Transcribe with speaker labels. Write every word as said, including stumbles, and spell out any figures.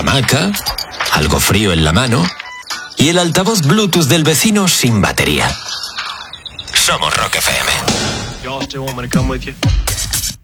Speaker 1: hamaca, algo frío en la mano y el altavoz Bluetooth del vecino sin batería. Somos Rock F M.
Speaker 2: Y'all still want me to come with you?